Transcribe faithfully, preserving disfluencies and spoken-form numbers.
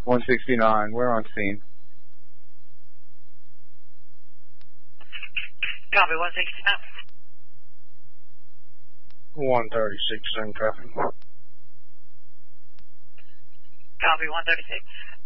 one sixty-nine, we're on scene. Copy, one sixty-nine. one thirty-six, same traffic. Copy, one thirty-six.